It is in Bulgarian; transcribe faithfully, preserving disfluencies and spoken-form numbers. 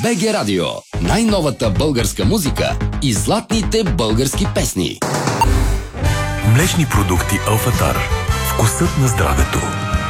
БГ Радио. Най-новата българска музика и златните български песни. Млечни продукти Алфатар. Вкусът на здравето.